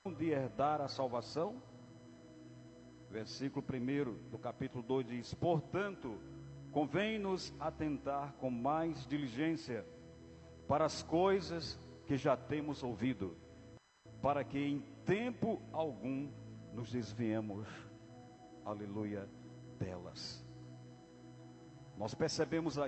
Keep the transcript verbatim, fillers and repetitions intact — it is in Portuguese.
de herdar a salvação. Versículo primeiro do capítulo dois diz: portanto, convém-nos atentar com mais diligência para as coisas que já temos ouvido, para que em tempo algum nos desviemos, aleluia, delas. Nós percebemos aqui